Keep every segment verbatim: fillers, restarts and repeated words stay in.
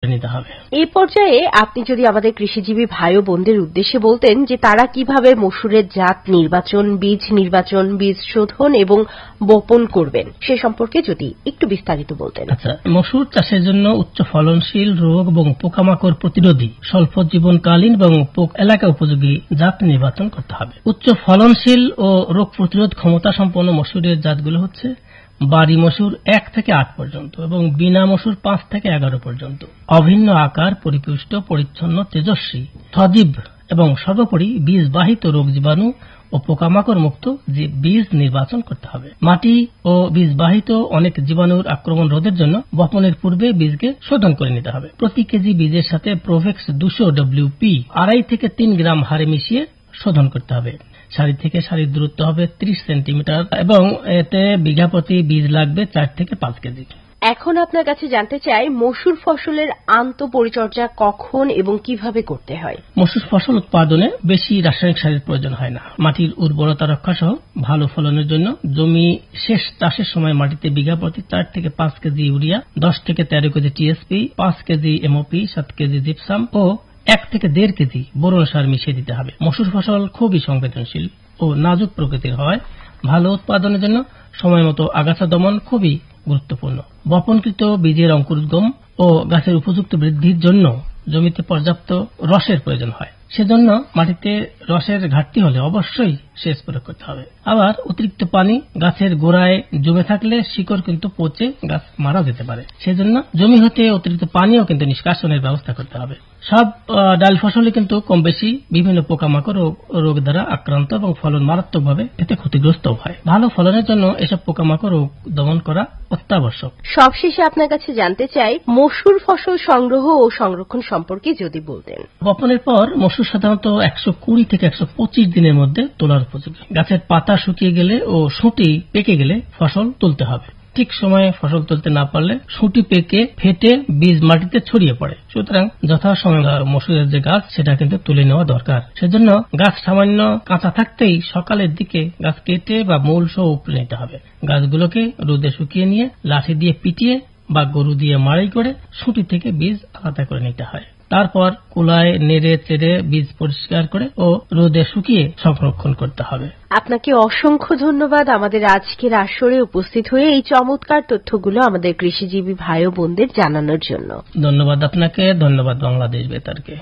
নিতে হবে। এই পর্যায়ে আপনি যদি আমাদের কৃষিজীবী ভাই ও বোনদের উদ্দেশ্যে বলতেন যে তারা কিভাবে মসুরের জাত নির্বাচন, বীজ নির্বাচন, বীজ শোধন এবং বপন করবেন সে সম্পর্কে যদি একটু বিস্তারিত বলতেন। আচ্ছা, মসুর চাষের জন্য উচ্চ ফলনশীল, রোগ এবং পোকামাকড় প্রতিরোধী, স্বল্প জীবনকালীন এবং এলাকা উপযোগী জাত নির্বাচন করতে হবে। উচ্চ ফলনশীল ও রোগ প্রতিরোধ ক্ষমতা সম্পন্ন মসুরের জাতগুলো হচ্ছে বাড়ি মসুর এক থেকে আট পর্যন্ত এবং বিনা মসুর পাঁচ থেকে এগারো পর্যন্ত। অভিন্ন আকার, পরিপুষ্ট, পরিচ্ছন্ন, তেজস্বী, সজীব এবং সর্বোপরি বীজবাহিত রোগ জীবাণু ও পোকামাকড় মুক্ত যে বীজ নির্বাচন করতে হবে। মাটি ও বীজবাহিত অনেক জীবাণুর আক্রমণ রোধের জন্য বপনের পূর্বে বীজকে শোধন করে নিতে হবে। প্রতি কেজি বীজের সাথে প্রোভেক্স দুশো ডব্লিউপি আড়াই থেকে তিন গ্রাম হারে মিশিয়ে শোধন করতে হবে। সারি থেকে সারির দূরত্ব হবে ত্রিশ সেন্টিমিটার এবং এতে বিঘা প্রতি বীজ লাগবে চার থেকে পাঁচ কেজি। এখন আপনার কাছে জানতে চাই মসুর ফসলের আন্ত পরিচর্যা কখন এবং কিভাবে করতে হয়। মসুর ফসল উৎপাদনে বেশি রাসায়নিক সারের প্রয়োজন হয় না। মাটির উর্বরতা রক্ষা সহ ভালো ফলনের জন্য জমি শেষ চাষের সময় মাটিতে বিঘা প্রতি চার থেকে পাঁচ কেজি ইউরিয়া, দশ থেকে তেরো কেজি টিএসপি, পাঁচ কেজি এমওপি, সাত কেজি জিপসাম ও এক থেকে দেড় কেজি বোরন সার মিশিয়ে দিতে হবে। মসুর ফসল খুবই সংবেদনশীল ও নাজুক প্রকৃতির হয়। ভালো উৎপাদনের জন্য সময় মতো আগাছা দমন খুবই গুরুত্বপূর্ণ। বপনকৃত বীজের অঙ্কুরোদ্গম ও গাছের উপযুক্ত বৃদ্ধির জন্য জমিতে পর্যাপ্ত রসের প্রয়োজন হয়। সেজন্য মাটিতে রসের ঘাটতি হলে অবশ্যই সেচ প্রয়োগ করতে হবে। আবার অতিরিক্ত পানি গাছের গোড়ায় জমে থাকলে শিকড় কিন্তু পচে গাছ মারা যেতে পারে। সেজন্য জমি হতে অতিরিক্ত পানিও কিন্তু নিষ্কাশনের ব্যবস্থা করতে হবে। সব ডাল ফসলে কিন্তু কম বেশি বিভিন্ন পোকামাকড় ও রোগ দ্বারা আক্রান্ত এবং ফলন মারাত্মকভাবে এতে ক্ষতিগ্রস্ত হয়। ভালো ফলনের জন্য এসব পোকামাকড় রোগ দমন করা অত্যাবশ্যক। সবশেষে আপনার কাছে জানতে চাই মসুর ফসল সংগ্রহ ও সংরক্ষণ সম্পর্কে যদি বলতেন। বপনের পর মসুর সাধারণত একশো কুড়ি থেকে একশো পঁচিশ দিনের মধ্যে তোলার উপযোগী। গাছের পাতা শুকিয়ে গেলে ও সুঁটি পেকে গেলে ফসল তুলতে হবে। ঠিক সময়ে ফসল তুলতে না পারলে সুঁটি পেকে ফেটে বীজ মাটিতে ছড়িয়ে পড়ে। সুতরাং যথাসময়ে মসুরের যে গাছ সেটা কিন্তু তুলে নেওয়া দরকার। সেজন্য গাছ সামান্য কাঁচা থাকতেই সকালের দিকে গাছ কেটে বা মূল সহ উপড়ে নিতে হবে। গাছগুলোকে রোদে শুকিয়ে নিয়ে লাঠি দিয়ে পিটিয়ে বা গরু দিয়ে মাড়াই করে সুঁটি থেকে বীজ আলাদা করে নিতে হয়। তারপর কুলায় নেড়ে চেড়ে বীজ পরিষ্কার করে ও রোদে শুকিয়ে সংরক্ষণ করতে হবে। আপনাকে অসংখ্য ধন্যবাদ আমাদের আজকের আসরে উপস্থিত হয়ে এই চমৎকার তথ্যগুলো আমাদের কৃষিজীবী ভাই ও বোনদের জানানোর জন্য। ধন্যবাদ আপনাকে, ধন্যবাদ বাংলাদেশ বেতারকে।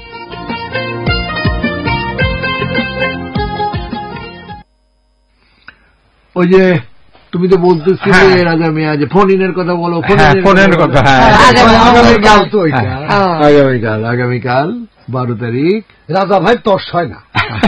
ওই যে তুমি তো বলতেছিলে রাজা মিয়া যে ফোন ইনের কথা বলো, ফোনের কথা আগামীকাল তো আগামীকাল আগামীকাল বারো তারিখ রাজা ভাই তর্স হয় না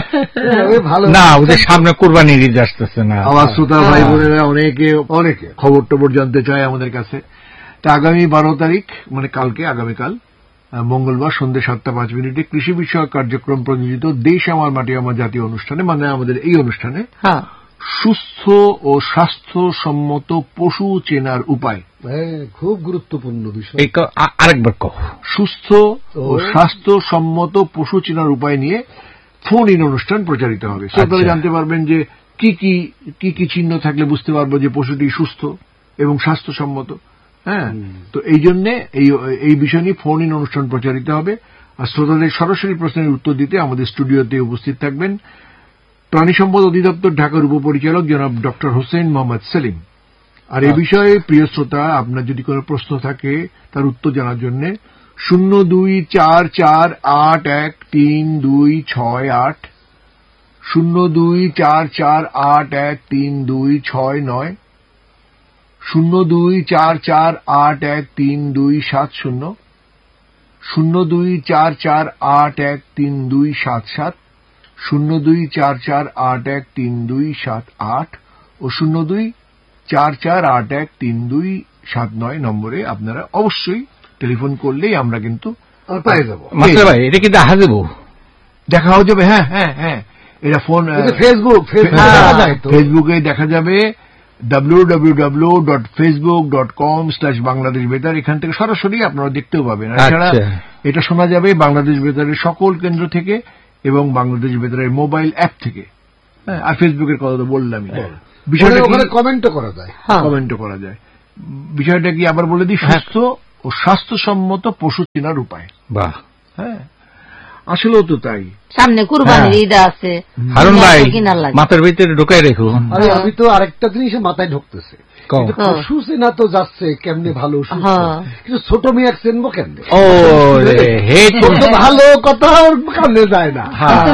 ভালো না, ওদের সামনে কোরবানির ঈদ আসতেছে না। আমার শ্রোতা ভাই বোনেরা অনেকে অনেকে খবর টবর জানতে চায় আমাদের কাছে। তা আগামী বারো তারিখ মানে কালকে আগামীকাল মঙ্গলবার সন্ধ্যে সাতটা পাঁচ মিনিটে কৃষি বিষয়ক কার্যক্রম প্রযোজিত দেশ আমার মাটি আমার জাতীয় অনুষ্ঠানে, মানে আমাদের এই অনুষ্ঠানে সুস্থ ও স্বাস্থ্যসম্মত পশু চেনার উপায়, খুব গুরুত্বপূর্ণ বিষয়। আরেকবার কহ। সুস্থ ও স্বাস্থ্যসম্মত পশু চেনার উপায় নিয়ে ফোন ইন অনুষ্ঠান প্রচারিত হবে। আপনারা জানতে পারবেন যে কি কি কি কি চিহ্ন থাকলে বুঝতে পারবো যে পশুটি সুস্থ এবং স্বাস্থ্যসম্মত। হ্যাঁ, তো এই জন্য এই বিষয় নিয়ে ফোন ইন অনুষ্ঠান প্রচারিত হবে। আর শ্রোতাদের সরাসরি প্রশ্নের উত্তর দিতে আমাদের স্টুডিওতে উপস্থিত থাকবেন প্রাণী সম্পদ অধিদপ্তর ঢাকার উপপরিচালক জনাব ডক্টর হোসেন মোহাম্মদ সেলিম। আর এই বিষয়ে প্রিয় শ্রোতা, আপনার যদি কোনো প্রশ্ন থাকে তার উত্তর জানার জন্য শূন্য দুই চার চার আট এক তিন দুই ছয় আট, শূন্য দুই চার চার আট এক তিন দুই ছয় নয়, শূন্য দুই চার চার আট এক তিন দুই সাত শূন্য, শূন্য দুই চার চার আট এক তিন দুই সাত সাত, শূন্য দুই চার চার আট এক তিন দুই সাত আট ও শূন্য দুই চার চার আট এক তিন দুই সাত নয় নম্বরে আপনারা অবশ্যই টেলিফোন করলেই আমরা কিন্তু পেয়ে যাবো। ভাই এটা কি দেখা যাবো? দেখা হয়ে যাবে। হ্যাঁ হ্যাঁ হ্যাঁ এটা ফোন ফেসবুক ফেসবুকে দেখা যাবে W W W dot Facebook dot com slash Bangladesh বেতার। এখান থেকে সরাসরি আপনারা দেখতেও পাবেন। এছাড়া এটা শোনা যাবে বাংলাদেশ বেতারের সকল কেন্দ্র থেকে এবং বাংলাদেশ বেতারের মোবাইল অ্যাপ থেকে। আর ফেসবুকের কথা তো বললামই। বিষয়টা ওখানে কমেন্টও করা যায়, কমেন্টও করা যায়। বিষয়টা কি আবার বলে দিই, সুস্থ ও ও স্বাস্থ্যসম্মত পশু চেনার উপায়। বাহ, হ্যাঁ আসলেও তো তাই। সামনে কুরবানির ঈদ আছে, হারুন ভাই মাথার ভিতরে ঢোকাই রেখো। আরে আমি তো আরেকটা জিনিস মাথায় ঢুকতেছে, পশু চেনা তো যাচ্ছে কেমনে ভালো কিন্তু ছোট মেয়ে চেনবো কেমনে? ও হে ভালো কথা কানে যায় না।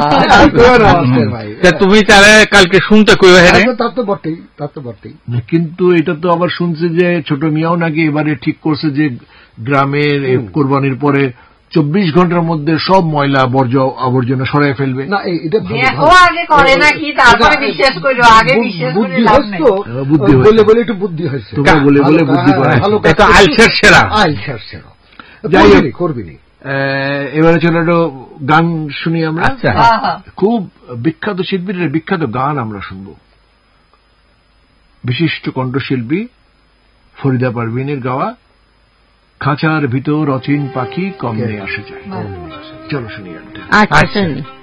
তুমি তাহলে কালকে শুনতে কই? তা তো বটেই, তা তো বটেই। কিন্তু এটা তো আবার শুনছে যে ছোট মিয়াও নাকি এবারে ঠিক করছে যে গ্রামের কোরবানির পরে চব্বিশ ঘন্টার মধ্যে সব ময়লা বর্জ্য আবর্জনা সরাই ফেলবে। না এটা আগে করে নাকি, তারপরে বিশ্বাস করো, আগে বিশ্বাস করে লাভ নেই। বুদ্ধি বলে বলে একটু বুদ্ধি হয়েছে, তোমরা বলে বলে বুদ্ধি করা। এটা আলসের সেরা, আলসের সেরা। যাই হোক, করবি নি। এবারে চলো একটু গান শুনি আমরা। আচ্ছা, খুব বিখ্যাত শিল্পীর বিখ্যাত গান আমরা শুনব। বিশিষ্ট কণ্ঠশিল্পী ফরিদা পারভিনের গাওয়া খাঁচার ভিতর অচিন পাখি কমনে আসে যায়। চলো শুনি গানটা। আচ্ছা।